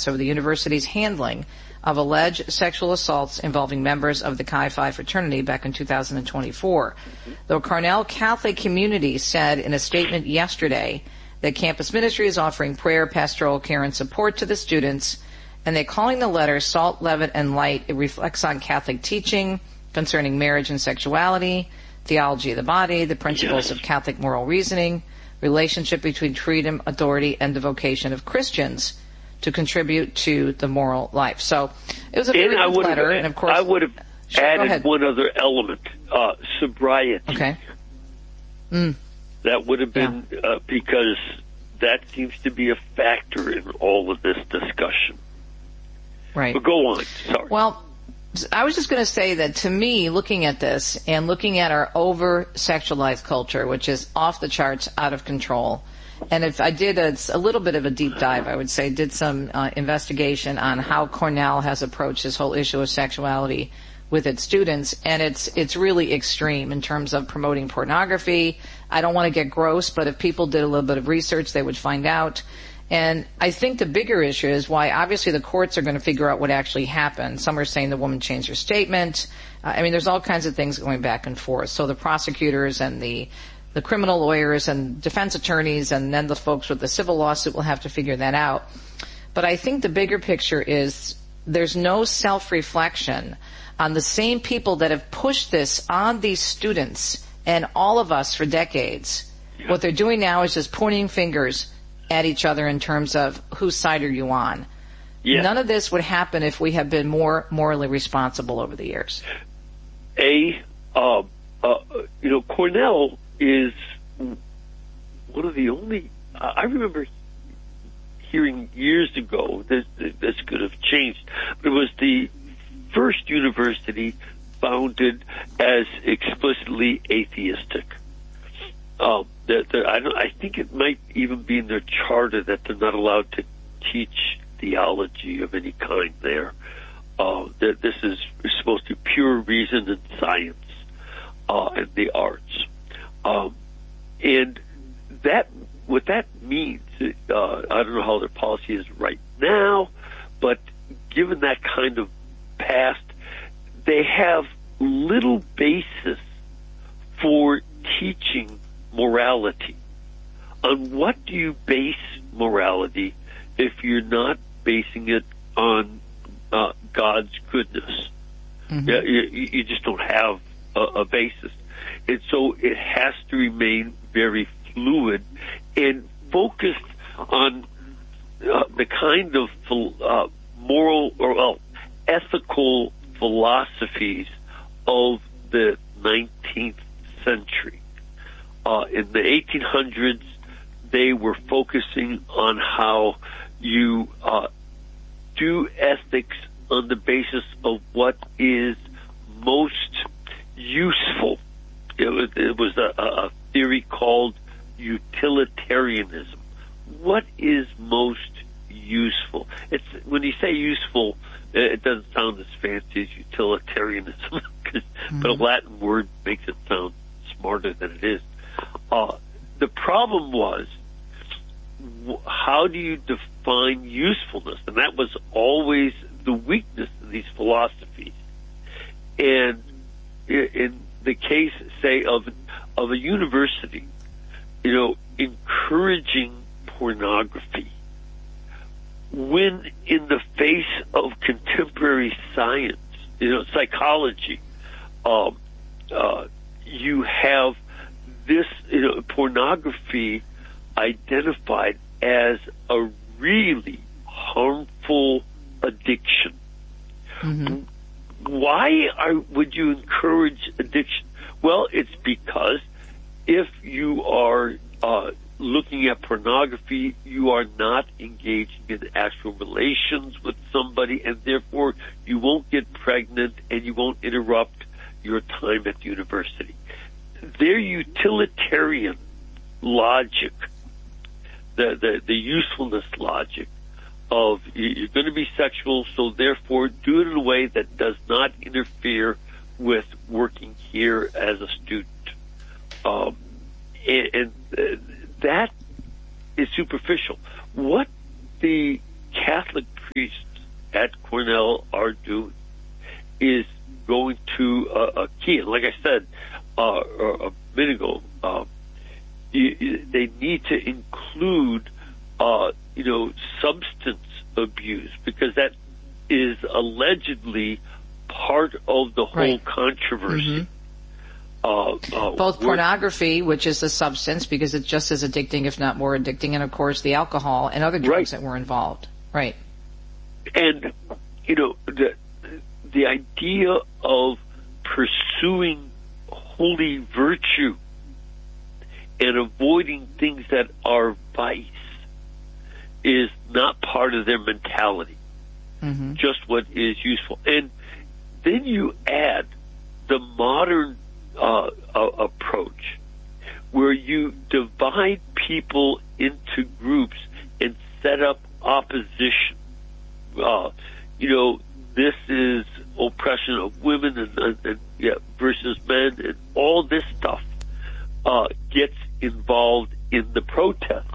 comments over the university's handling of alleged sexual assaults involving members of the Chi Phi fraternity back in 2024. The Cornell Catholic community said in a statement yesterday that campus ministry is offering prayer, pastoral care, and support to the students, and they're calling the letter Salt, Leaven, and Light. It reflects on Catholic teaching concerning marriage and sexuality, theology of the body, the principles of Catholic moral reasoning, relationship between freedom, authority, and the vocation of Christians to contribute to the moral life. So it was a very good letter, and of course I would have added one other element, sobriety. Okay. That would have been because that seems to be a factor in all of this discussion. Right. But go on. Sorry. Well, I was just going to say that to me, looking at this and looking at our over-sexualized culture, which is off the charts, out of control, and if I did a little bit of a deep dive, I would say, did some investigation on how Cornell has approached this whole issue of sexuality with its students, and it's really extreme in terms of promoting pornography. I don't want to get gross, but if people did a little bit of research, they would find out. And I think the bigger issue is why obviously the courts are going to figure out what actually happened. Some are saying the woman changed her statement. There's all kinds of things going back and forth. So the prosecutors and the criminal lawyers and defense attorneys and then the folks with the civil lawsuit will have to figure that out. But I think the bigger picture is there's no self-reflection on the same people that have pushed this on these students and all of us for decades. What they're doing now is just pointing fingers at each other in terms of whose side are you on. None of this would happen if we had been more morally responsible over the years. Cornell is one of the only, I remember hearing years ago, this could have changed, but it was the first university founded as explicitly atheistic. I think it might even be in their charter that they're not allowed to teach theology of any kind there. That this is supposed to be pure reason and science and the arts. And that what that means, I don't know how their policy is right now, but given that kind of past, they have little basis for teaching morality. On what do you base morality if you're not basing it on God's goodness? You just don't have a basis. And so it has to remain very fluid and focused on the kind of moral or ethical philosophies of the 19th century. In the 1800s, they were focusing on how you do ethics on the basis of what is most useful. It was a theory called utilitarianism. What is most useful? It's when you say useful, it doesn't sound as fancy as utilitarianism, but a Latin word makes it sound smarter than it is. The problem was, how do you define usefulness? And that was always the weakness in these philosophies. And in the case, say, of a university, encouraging pornography, when in the face of contemporary science, psychology, you have this pornography identified as a really harmful addiction. Why would you encourage addiction? Well, it's because if you are looking at pornography, you are not engaging in actual relations with somebody, and therefore you won't get pregnant and you won't interrupt your time at the university. Their utilitarian logic, the usefulness logic of you're going to be sexual, so therefore do it in a way that does not interfere with working here as a student. And that is superficial. What the Catholic priests at Cornell are doing is going to a key. And like I said a minute ago, they need to include, substance abuse, because that is allegedly part of the whole controversy. Both pornography, which is a substance because it's just as addicting, if not more addicting, and of course the alcohol and other drugs that were involved. Right. And, the idea of pursuing holy virtue and avoiding things that are vice is not part of their mentality. Just what is useful. And then you add the modern approach, where you divide people into groups and set up opposition. This is oppression of women and versus men, and all this stuff gets involved in the protest,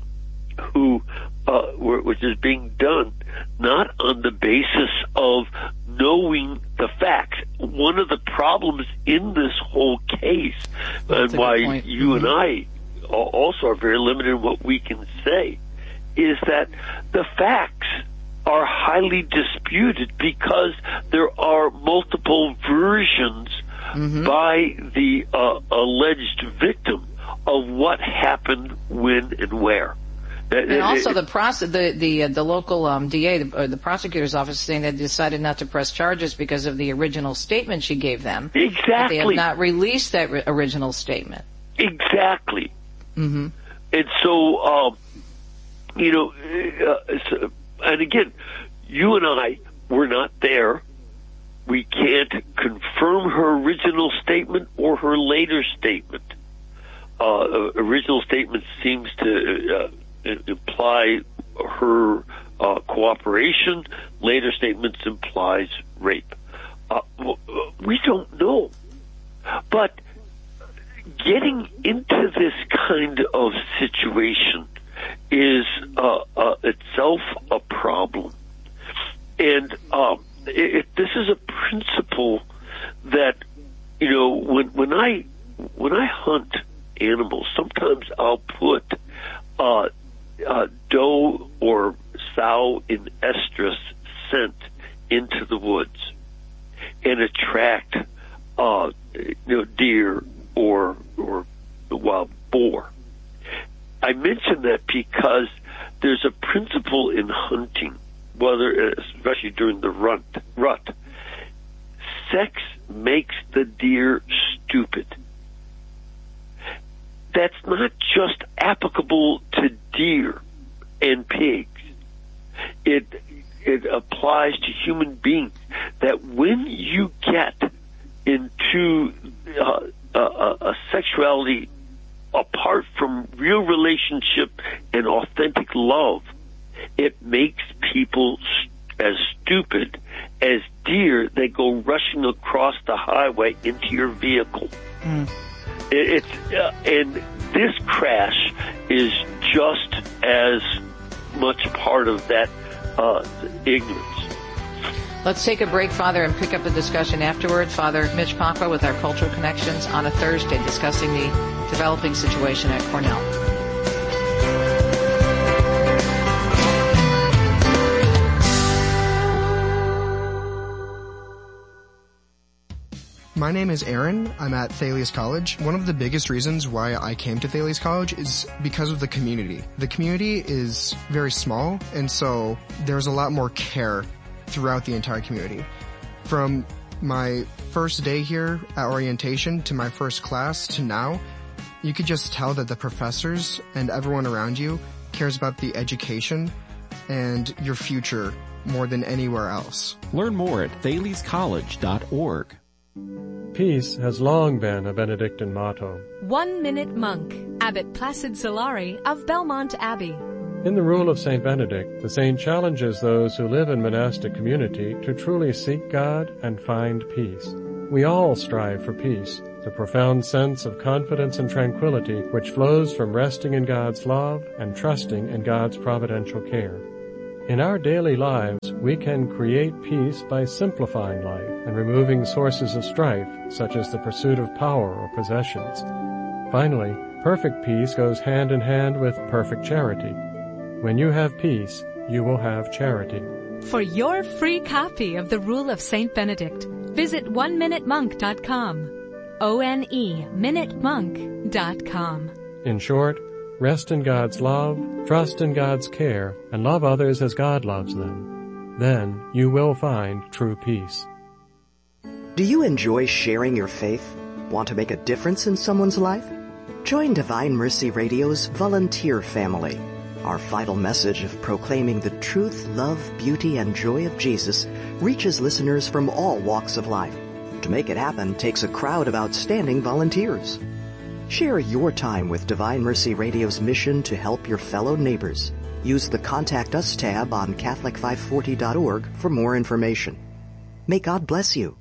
which is being done not on the basis of knowing the facts. One of the problems in this whole case, and why you and I also are very limited in what we can say, is that the facts are highly disputed because there are multiple versions by the alleged victim of what happened, when, and where. And also the local DA, the prosecutor's office, is saying they decided not to press charges because of the original statement she gave them. Exactly. But they have not released that original statement. Exactly. And so, and again, you and I were not there. We can't confirm her original statement or her later statement. Original statement seems to imply her cooperation. Later statements implies rape. We don't know. But getting into this kind of situation is itself a problem. And this is a principle that, when I hunt animals, sometimes I'll put doe or sow in estrus scent into the woods and attract deer or the wild boar. I mention that because there's a principle in hunting, especially during the rut. Sex makes the deer stupid. That's not just applicable to deer and pigs. It applies to human beings, that when you get into a sexuality apart from real relationship and authentic love, it makes people as stupid as deer that go rushing across the highway into your vehicle. And this crash is just as much part of that ignorance. Let's take a break, Father, and pick up the discussion afterward. Father Mitch Pacwa with our Cultural Connections on a Thursday, discussing the developing situation at Cornell. My name is Aaron. I'm at Thales College. One of the biggest reasons why I came to Thales College is because of the community. The community is very small, and so there's a lot more care throughout the entire community. From my first day here at orientation to my first class to now, you could just tell that the professors and everyone around you cares about the education and your future more than anywhere else. Learn more at thalescollege.org. Peace has long been a Benedictine motto. 1 Minute Monk, Abbot Placid Solari of Belmont Abbey. In the Rule of St. Benedict, the saint challenges those who live in monastic community to truly seek God and find peace. We all strive for peace, the profound sense of confidence and tranquility which flows from resting in God's love and trusting in God's providential care. In our daily lives, we can create peace by simplifying life and removing sources of strife, such as the pursuit of power or possessions. Finally, perfect peace goes hand in hand with perfect charity. When you have peace, you will have charity. For your free copy of The Rule of St. Benedict, visit oneminutemonk.com. oneminutemonk.com. In short, rest in God's love, trust in God's care, and love others as God loves them. Then you will find true peace. Do you enjoy sharing your faith? Want to make a difference in someone's life? Join Divine Mercy Radio's volunteer family. Our vital message of proclaiming the truth, love, beauty, and joy of Jesus reaches listeners from all walks of life. To make it happen takes a crowd of outstanding volunteers. Share your time with Divine Mercy Radio's mission to help your fellow neighbors. Use the Contact Us tab on Catholic540.org for more information. May God bless you.